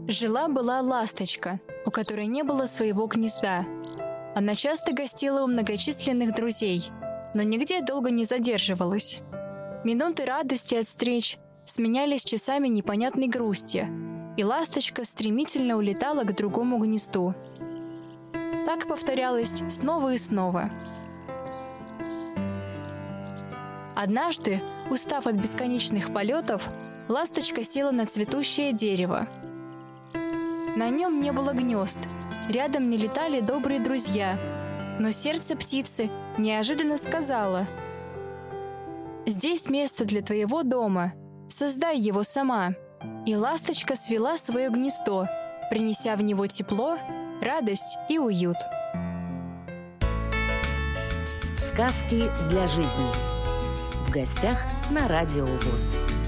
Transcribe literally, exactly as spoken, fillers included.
Жила-была ласточка, у которой не было своего гнезда. Она часто гостила у многочисленных друзей, но нигде долго не задерживалась. Минуты радости от встреч сменялись часами непонятной грусти, и ласточка стремительно улетала к другому гнезду. Так повторялось снова и снова. Однажды, устав от бесконечных полетов, ласточка села на цветущее дерево. На нем не было гнезд, рядом не летали добрые друзья, но сердце птицы неожиданно сказала: «Здесь место для твоего дома, создай его сама». И ласточка свела свое гнездо, принеся в него тепло, радость и уют. Сказки для жизни. В гостях на Радио ВОС.